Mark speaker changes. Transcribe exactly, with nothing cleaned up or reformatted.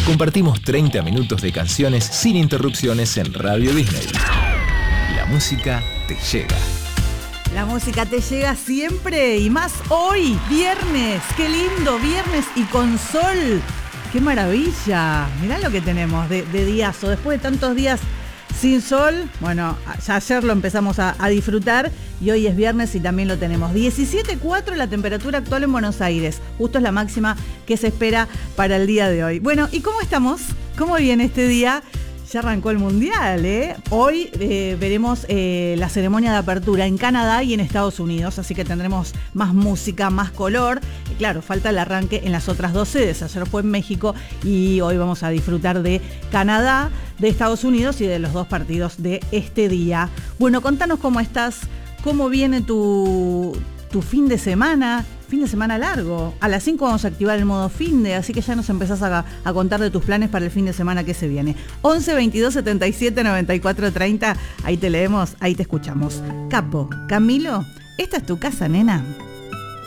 Speaker 1: Compartimos treinta minutos de canciones sin interrupciones en Radio Disney. La música te llega.
Speaker 2: La música te llega siempre y más hoy, viernes. ¡Qué lindo! Viernes y con sol. ¡Qué maravilla! Mirá lo que tenemos de, de diazo. Después de tantos días sin sol, bueno, ya ayer lo empezamos a, a disfrutar y hoy es viernes y también lo tenemos. diecisiete coma cuatro la temperatura actual en Buenos Aires. Justo es la máxima que se espera para el día de hoy. Bueno, ¿y cómo estamos? ¿Cómo viene este día? Ya arrancó el Mundial, ¿eh? Hoy eh, veremos eh, la ceremonia de apertura en Canadá y en Estados Unidos, así que tendremos más música, más color. Y claro, falta el arranque en las otras dos sedes. Ayer fue en México y hoy vamos a disfrutar de Canadá, de Estados Unidos y de los dos partidos de este día. Bueno, contanos cómo estás, cómo viene tu, tu fin de semana. Fin de semana largo. A las cinco vamos a activar el modo fin de, así que ya nos empezás a, a contar de tus planes para el fin de semana que se viene. once, veintidós, setenta y siete, noventa y cuatro, treinta. Ahí te leemos, ahí te escuchamos. Capo, Camilo, esta es tu casa, nena.